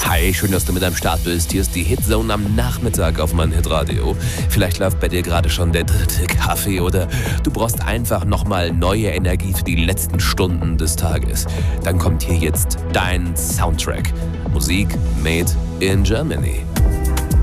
Hi, schön, dass du mit am Start bist. Hier ist die Hitzone am Nachmittag auf mein Hitradio. Vielleicht läuft bei dir gerade schon der dritte Kaffee oder du brauchst einfach nochmal neue Energie für die letzten Stunden des Tages. Dann kommt hier jetzt dein Soundtrack. Musik made in Germany.